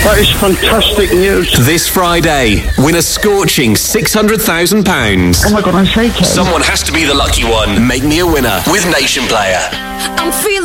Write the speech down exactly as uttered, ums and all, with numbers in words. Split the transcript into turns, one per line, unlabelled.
That is fantastic news.
This Friday, win a scorching six hundred thousand pounds.
Oh my God, I'm shaking.
Someone has to be the lucky one. Make me a winner with Nation Player.
I'm feeling